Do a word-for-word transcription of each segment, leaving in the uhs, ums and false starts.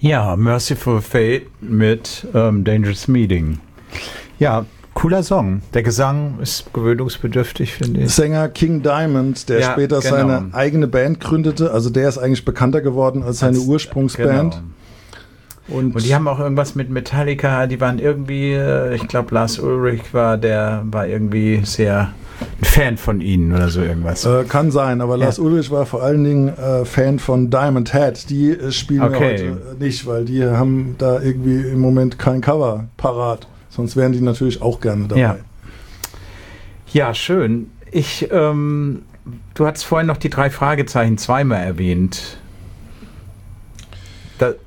Ja, Merciful Fate mit ähm, Dangerous Meeting. Ja, cooler Song. Der Gesang ist gewöhnungsbedürftig, finde ich. Sänger King Diamond, der ja, später genau. seine eigene Band gründete, also der ist eigentlich bekannter geworden als seine als, Ursprungsband. Genau. Und, und die haben auch irgendwas mit Metallica, die waren irgendwie, ich glaube Lars Ulrich war, der war irgendwie sehr ein Fan von ihnen oder so irgendwas. Äh, kann sein, aber ja. Lars Ulrich war vor allen Dingen äh, Fan von Diamond Head. Die äh, spielen okay. wir heute nicht, weil die haben da irgendwie im Moment kein Cover parat. Sonst wären die natürlich auch gerne dabei. Ja, ja schön. Ich, ähm, du hast vorhin noch die drei Fragezeichen zweimal erwähnt. Da,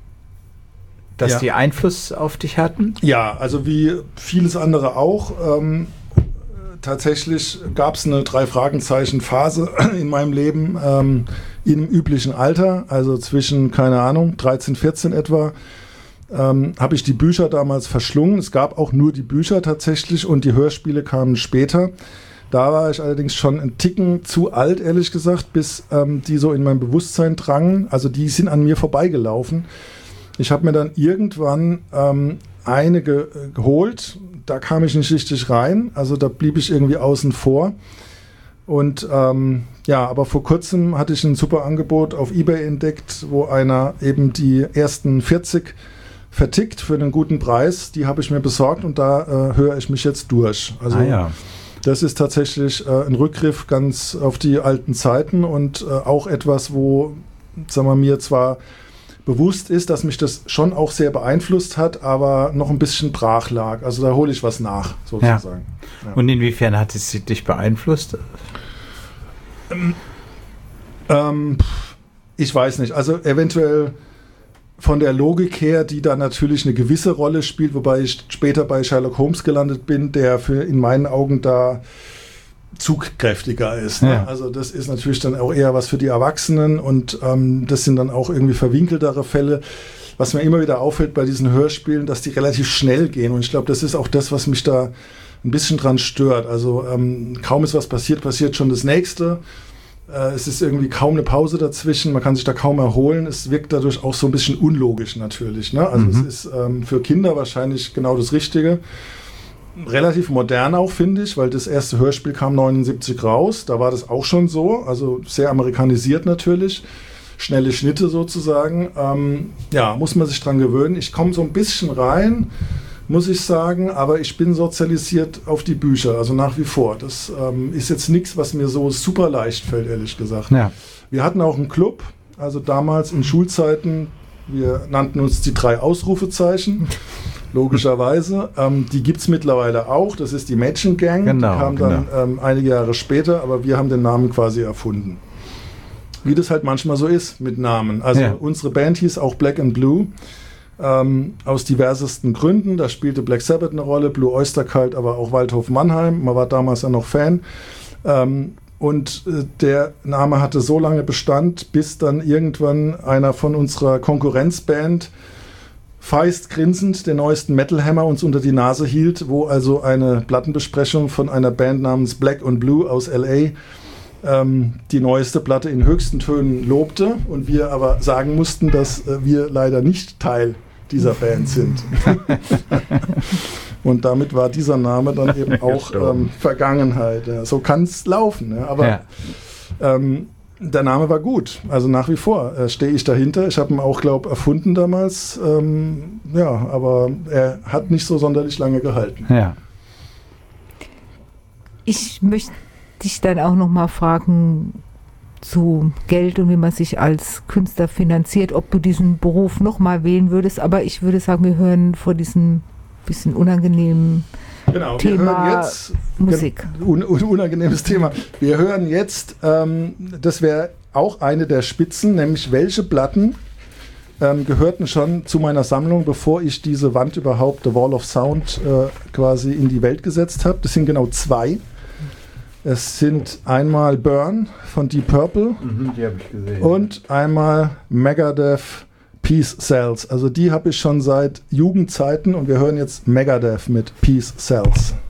dass ja. die Einfluss auf dich hatten? Ja, also wie vieles andere auch. Ähm, tatsächlich gab es eine Drei-Fragezeichen-Phase in meinem Leben ähm, im üblichen Alter, also zwischen, keine Ahnung, dreizehn, vierzehn etwa, ähm, habe ich die Bücher damals verschlungen. Es gab auch nur die Bücher tatsächlich und die Hörspiele kamen später. Da war ich allerdings schon einen Ticken zu alt, ehrlich gesagt, bis ähm, die so in mein Bewusstsein drangen. Also die sind an mir vorbeigelaufen. Ich habe mir dann irgendwann ähm, eine ge- geholt, da kam ich nicht richtig rein, also da blieb ich irgendwie außen vor. Und ähm, ja, aber vor kurzem hatte ich ein super Angebot auf eBay entdeckt, wo einer eben die ersten vierzig vertickt für einen guten Preis. Die habe ich mir besorgt und da äh, höre ich mich jetzt durch. Also ah, ja. das ist tatsächlich äh, ein Rückgriff ganz auf die alten Zeiten und äh, auch etwas, wo, sagen wir mir, zwar bewusst ist, dass mich das schon auch sehr beeinflusst hat, aber noch ein bisschen brach lag. Also da hole ich was nach, sozusagen. Ja. Ja. Und inwiefern hat es dich beeinflusst? Ähm, ähm, ich weiß nicht. Also eventuell von der Logik her, die da natürlich eine gewisse Rolle spielt, wobei ich später bei Sherlock Holmes gelandet bin, der für in meinen Augen da zugkräftiger ist. Ne? Ja. Also das ist natürlich dann auch eher was für die Erwachsenen und ähm, das sind dann auch irgendwie verwinkeltere Fälle. Was mir immer wieder auffällt bei diesen Hörspielen, dass die relativ schnell gehen und ich glaube, das ist auch das, was mich da ein bisschen dran stört. Also ähm, kaum ist was passiert, passiert schon das Nächste. Äh, es ist irgendwie kaum eine Pause dazwischen, man kann sich da kaum erholen. Es wirkt dadurch auch so ein bisschen unlogisch natürlich. Ne? Also mhm. es ist ähm, für Kinder wahrscheinlich genau das Richtige. Relativ modern auch, finde ich, weil das erste Hörspiel kam neunundsiebzig raus, da war das auch schon so, also sehr amerikanisiert natürlich, schnelle Schnitte sozusagen. Ähm, ja, muss man sich dran gewöhnen. Ich komme so ein bisschen rein, muss ich sagen, aber ich bin sozialisiert auf die Bücher, also nach wie vor. Das ähm, ist jetzt nichts, was mir so super leicht fällt, ehrlich gesagt. Ja. Wir hatten auch einen Club, also damals in Schulzeiten, wir nannten uns die drei Ausrufezeichen. Logischerweise. Ähm, die gibt es mittlerweile auch. Das ist die Mädchen-Gang. Genau, die kam genau. dann ähm, einige Jahre später, aber wir haben den Namen quasi erfunden. Wie das halt manchmal so ist mit Namen. Also ja. unsere Band hieß auch Black and Blue. Ähm, aus diversesten Gründen. Da spielte Black Sabbath eine Rolle, Blue Oyster Cult, aber auch Waldhof Mannheim. Man war damals ja noch Fan. Ähm, und äh, der Name hatte so lange Bestand, bis dann irgendwann einer von unserer Konkurrenzband feist grinsend den neuesten Metal Hammer uns unter die Nase hielt, wo also eine Plattenbesprechung von einer Band namens Black and Blue aus L A ähm, die neueste Platte in höchsten Tönen lobte und wir aber sagen mussten, dass äh, wir leider nicht Teil dieser Band sind. Und damit war dieser Name dann eben auch ähm, Vergangenheit. Ja. So kann es laufen. Ja. Aber ja. ähm, der Name war gut, also nach wie vor äh, stehe ich dahinter. Ich habe ihn auch, glaube ich, erfunden damals. Ähm, ja, aber er hat nicht so sonderlich lange gehalten. Ja. Ich möchte dich dann auch noch mal fragen zu Geld und wie man sich als Künstler finanziert, ob du diesen Beruf noch mal wählen würdest. Aber ich würde sagen, wir hören vor diesem bisschen unangenehmen Genau, Thema wir hören jetzt Musik. Un, un, unangenehmes Thema. Wir hören jetzt, ähm, das wäre auch eine der Spitzen, nämlich welche Platten ähm, gehörten schon zu meiner Sammlung, bevor ich diese Wand überhaupt, The Wall of Sound, äh, quasi in die Welt gesetzt habe. Das sind genau zwei. Es sind einmal Burn von Deep Purple mhm, die habe ich gesehen. Und einmal Megadeth Peace Cells. Also die habe ich schon seit Jugendzeiten und wir hören jetzt Megadeth mit Peace Cells.